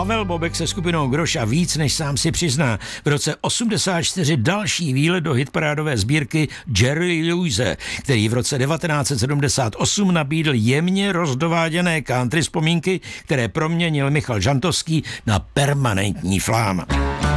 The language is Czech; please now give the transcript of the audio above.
Pavel Bobek se skupinou Groša víc, než sám si přizná. V roce 84 další výlet do hitparádové sbírky Jerry Lewise, který v roce 1978 nabídl jemně rozdováděné country vzpomínky, které proměnil Michal Žantovský na permanentní flám.